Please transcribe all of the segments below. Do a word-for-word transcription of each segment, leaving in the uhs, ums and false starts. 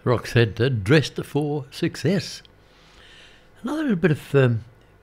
Rock Centre, dressed for success. Another bit of um,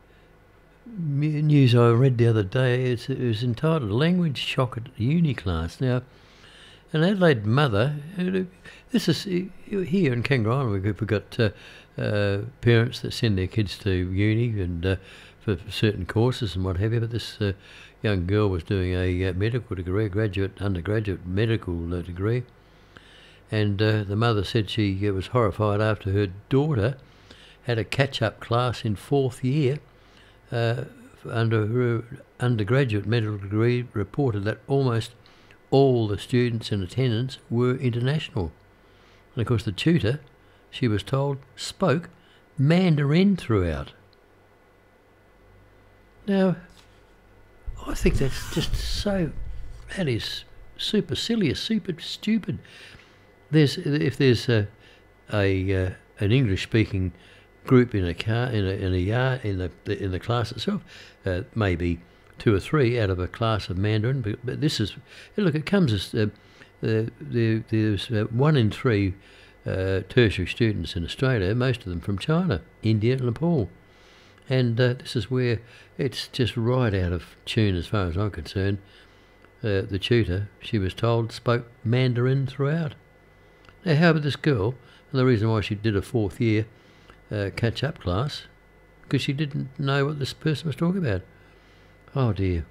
news I read the other day, it's, it was entitled Language Shock at Uni Class. Now, an Adelaide mother, this is here in Kangaroo Island, we've got uh, uh, parents that send their kids to uni and uh, for certain courses and what have you, but this uh, young girl was doing a uh, medical degree, a graduate, undergraduate medical uh, degree, and uh, the mother said she uh, was horrified after her daughter had a catch-up class in fourth year uh, under her undergraduate medical degree, reported that almost all the students in attendance were international. And of course the tutor, she was told, spoke Mandarin throughout. Now, I think that's just so, that is supercilious, super stupid. There's, if there's a, a uh, an English-speaking group in a car, in a in a yard, in the in the class itself, uh, maybe two or three out of a class of Mandarin, but, but this is, look, it comes as uh, uh, there, there's uh, one in three uh, tertiary students in Australia, most of them from China, India, and Nepal. And uh, this is where it's just right out of tune as far as I'm concerned. Uh, the tutor, she was told, spoke Mandarin throughout. Now, how about this girl? And the reason why she did a fourth year uh, catch-up class, because she didn't know what this person was talking about. Oh dear.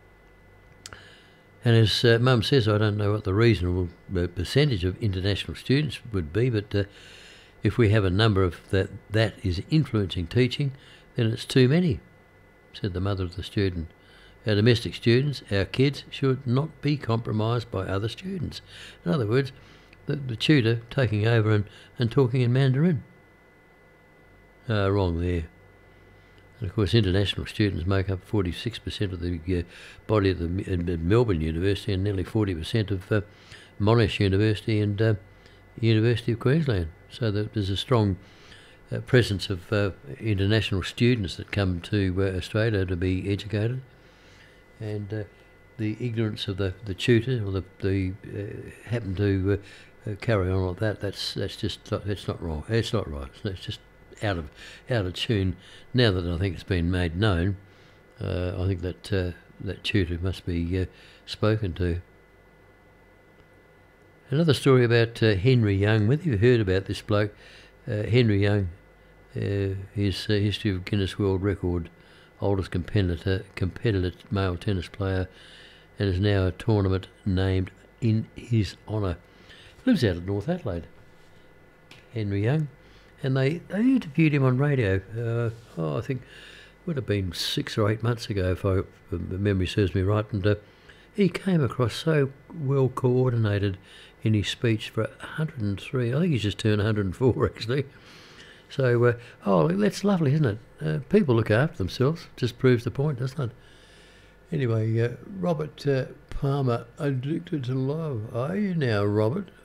And as uh, Mum says, I don't know what the reasonable uh, percentage of international students would be, but uh, if we have a number of that that is influencing teaching, then it's too many, said the mother of the student. Our domestic students, our kids, should not be compromised by other students. In other words, the, the tutor taking over and, and talking in Mandarin. Uh, wrong there. And of course, international students make up forty-six percent of the uh, body of the uh, Melbourne University and nearly forty percent of uh, Monash University and uh, University of Queensland. So that there's a strong uh, presence of uh, international students that come to uh, Australia to be educated. And uh, the ignorance of the, the tutor or the, the uh, happen to uh, uh, carry on like that, that's that's just that's not wrong. It's not right. It's just out of out of tune. Now that I think it's been made known, uh, I think that uh, that tutor must be uh, spoken to. Another story about uh, Henry Young. Whether you've heard about this bloke, uh, Henry Young, uh, his uh, history of Guinness World Record, oldest competitor, competitor male tennis player, and is now a tournament named in his honour. Lives out of North Adelaide, Henry Young. And they, they interviewed him on radio, uh, oh, I think it would have been six or eight months ago, if, I, if memory serves me right, and uh, he came across so well coordinated in his speech for one hundred and three. I think he's just turned one hundred and four, actually. So, uh, oh, that's lovely, isn't it? Uh, people look after themselves, just proves the point, doesn't it? Anyway, uh, Robert uh, Palmer, Addicted to Love. Are you now, Robert?